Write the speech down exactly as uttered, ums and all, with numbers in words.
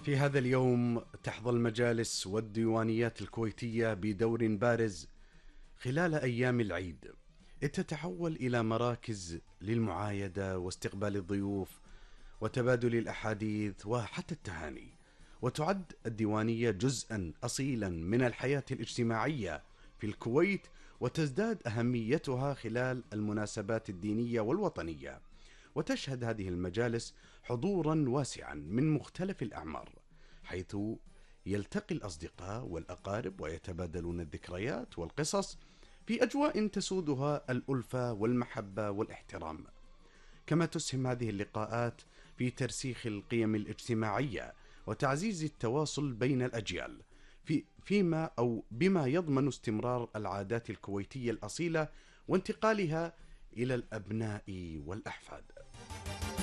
في هذا اليوم تحظى المجالس والديوانيات الكويتية بدور بارز خلال أيام العيد، تتحول إلى مراكز للمعايدة واستقبال الضيوف وتبادل الأحاديث وحتى التهاني. وتعد الديوانية جزءا أصيلا من الحياة الاجتماعية في الكويت، وتزداد أهميتها خلال المناسبات الدينية والوطنية. وتشهد هذه المجالس حضورا واسعا من مختلف الأعمار، حيث يلتقي الأصدقاء والأقارب ويتبادلون الذكريات والقصص في أجواء تسودها الألفة والمحبة والاحترام. كما تسهم هذه اللقاءات في ترسيخ القيم الاجتماعية وتعزيز التواصل بين الأجيال، في فيما أو بما يضمن استمرار العادات الكويتية الأصيلة وانتقالها إلى الأبناء والأحفاد.